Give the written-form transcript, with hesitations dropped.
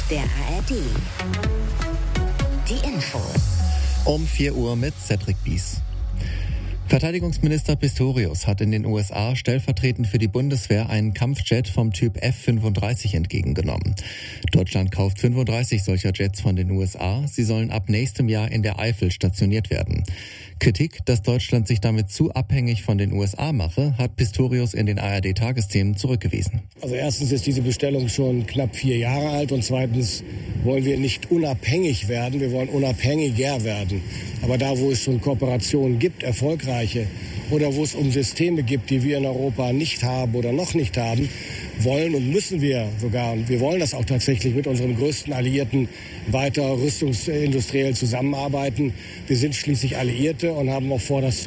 Der ARD. Die Infos. Um 4 Uhr mit Cedric Bies. Verteidigungsminister Pistorius hat in den USA stellvertretend für die Bundeswehr einen Kampfjet vom Typ F-35 entgegengenommen. Deutschland kauft 35 solcher Jets von den USA. Sie sollen ab nächstem Jahr in der Eifel stationiert werden. Kritik, dass Deutschland sich damit zu abhängig von den USA mache, hat Pistorius in den ARD-Tagesthemen zurückgewiesen. Also erstens ist diese Bestellung schon knapp 4 Jahre alt und zweitens wollen wir nicht unabhängig werden, wir wollen unabhängiger werden. Aber da, wo es schon Kooperationen gibt, erfolgreiche, oder wo es um Systeme gibt, die wir in Europa nicht haben oder noch nicht haben, wollen und müssen wir sogar, und wir wollen das auch tatsächlich mit unserem größten Alliierten weiter rüstungsindustriell zusammenarbeiten. Wir sind schließlich Alliierte und haben auch vor, das